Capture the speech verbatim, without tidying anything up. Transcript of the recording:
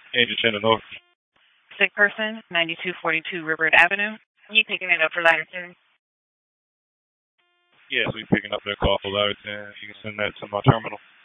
Angel Center North. Sick person, ninety-two forty-two River Avenue. You picking it up for Latterton? Yes, we picking up that call for Latterton. You can send that to my terminal.